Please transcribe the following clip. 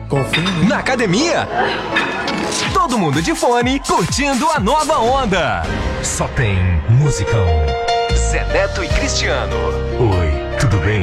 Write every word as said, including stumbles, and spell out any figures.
Confia. Na academia? Todo mundo de fone, curtindo a nova onda. Só tem musicão. Zé Neto e Cristiano. Oi, tudo bem?